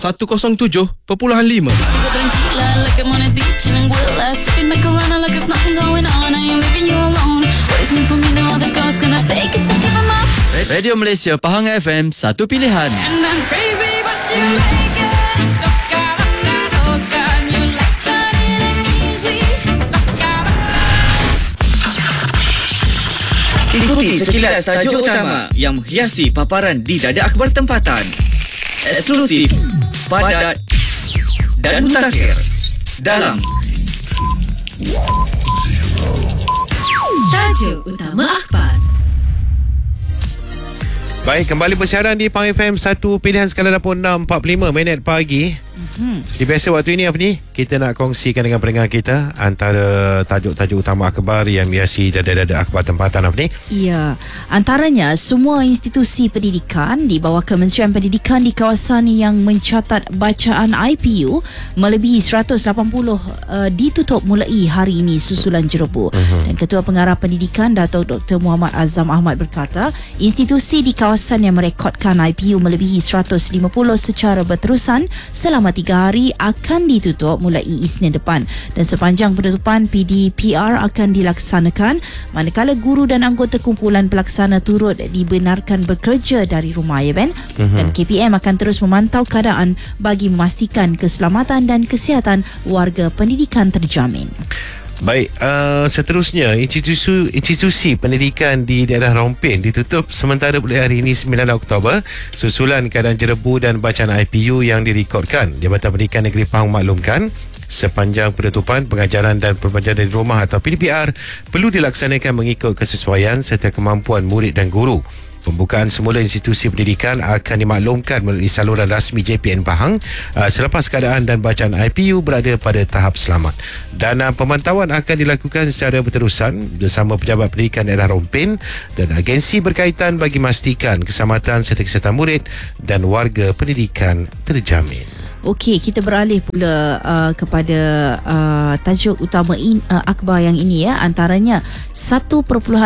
107.5. Radio Malaysia Pahang FM, satu pilihan. Ikuti sekilas tajuk utama yang menghiasi paparan di Dada Akhbar Tempatan. Eksklusif, padat dan mutakhir dalam Tajuk Utama Akhbar. Baik, kembali bersiaran di Pahang FM, satu pilihan skala dapur 6.45 pagi. Seperti biasa waktu ini apa ni, kita nak kongsikan dengan pendengar kita antara tajuk-tajuk utama akhbar yang biasa dada-dada akhbar tempatan apa ni. Ya, antaranya semua institusi pendidikan di bawah Kementerian Pendidikan di kawasan yang mencatat bacaan IPU melebihi 180 ditutup mulai hari ini susulan jerebu. Dan Ketua Pengarah Pendidikan Datuk Dr. Muhammad Azam Ahmad berkata, institusi di kawasan yang merekodkan IPU melebihi 150 secara berterusan selama 3 hari akan ditutup mulai Isnin depan, dan sepanjang penutupan PDPR akan dilaksanakan manakala guru dan anggota kumpulan pelaksana turut dibenarkan bekerja dari rumah, ya Ben. Dan KPM akan terus memantau keadaan bagi memastikan keselamatan dan kesihatan warga pendidikan terjamin. Baik, seterusnya institusi pendidikan di daerah Rompin ditutup sementara mulai hari ini 9 Oktober susulan keadaan jerebu dan bacaan IPU yang direkodkan. Jabatan Pendidikan Negeri Pahang maklumkan sepanjang penutupan pengajaran dan pembelajaran dari rumah atau PDPR perlu dilaksanakan mengikut kesesuaian serta kemampuan murid dan guru. Pembukaan semula institusi pendidikan akan dimaklumkan melalui saluran rasmi JPN Pahang selepas keadaan dan bacaan IPU berada pada tahap selamat. Dan pemantauan akan dilakukan secara berterusan bersama pejabat pendidikan daerah Rompin dan agensi berkaitan bagi memastikan keselamatan serta kesihatan murid dan warga pendidikan terjamin. Okey, kita beralih pula kepada tajuk utama akhbar yang ini, ya. Antaranya 1.2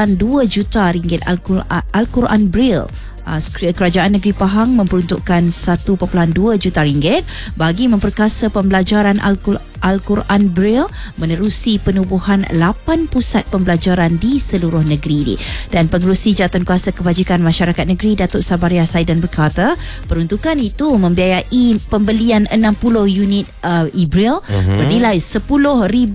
juta ringgit Al-Quran Braille. Kerajaan Negeri Pahang memperuntukkan 1.2 juta ringgit bagi memperkasa pembelajaran Al-Quran Braille menerusi penubuhan 8 pusat pembelajaran di seluruh negeri ini. Dan Pengerusi Jawatankuasa Kebajikan Masyarakat Negeri Datuk Sabaria Saidan berkata, peruntukan itu membiayai pembelian 60 unit e-Braille bernilai RM10,000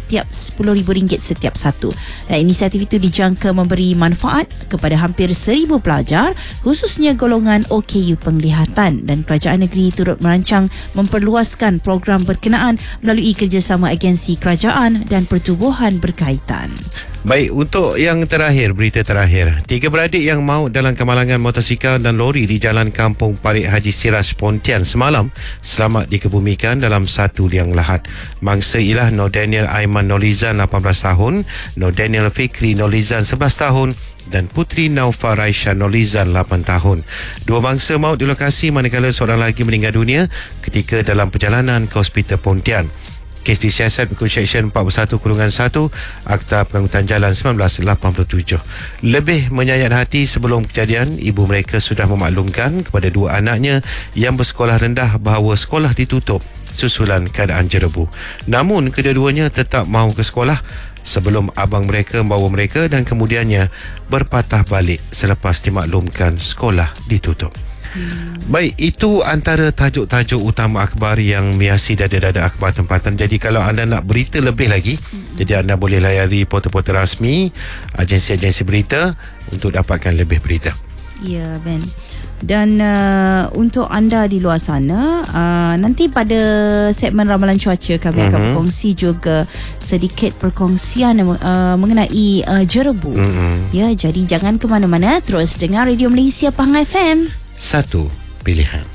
setiap satu. Dan inisiatif itu dijangka memberi manfaat kepada hampir 1,000 pelajar, khususnya golongan OKU penglihatan. Dan kerajaan negeri turut merancang memperluaskan program berkenaan melalui kerjasama agensi kerajaan dan pertubuhan berkaitan. Baik, untuk yang terakhir, berita terakhir. 3 beradik yang maut dalam kemalangan motosikal dan lori di Jalan Kampung Parit Haji Siras Pontian semalam selamat dikebumikan dalam satu liang lahat. Mangsa ialah Nur Daniel Aiman Nolizan 18 tahun, Nur Daniel Fikri Nolizan 11 tahun dan Putri Naufar Raisha Nolizan 8 tahun. Dua bangsa maut di lokasi manakala seorang lagi meninggal dunia ketika dalam perjalanan ke Hospital Pontian. Kes disiasat mengikut Seksyen 41-1 Akta Pengangkutan Jalan 1987. Lebih menyayat hati, sebelum kejadian, ibu mereka sudah memaklumkan kepada dua anaknya yang bersekolah rendah bahawa sekolah ditutup susulan keadaan jerebu. Namun kedua-duanya tetap mahu ke sekolah sebelum abang mereka membawa mereka dan kemudiannya berpatah balik selepas dimaklumkan sekolah ditutup. Baik, itu antara tajuk-tajuk utama akhbar yang menghiasi dada-dada akhbar tempatan. Jadi kalau anda nak berita lebih lagi, jadi anda boleh layari portal-portal rasmi agensi-agensi berita untuk dapatkan lebih berita. Ya, Ben. Dan untuk anda di luar sana, nanti pada segmen Ramalan Cuaca kami akan berkongsi juga sedikit perkongsian mengenai jerebu. Ya, jadi jangan ke mana-mana, terus dengar Radio Malaysia Pahang FM. Satu pilihan.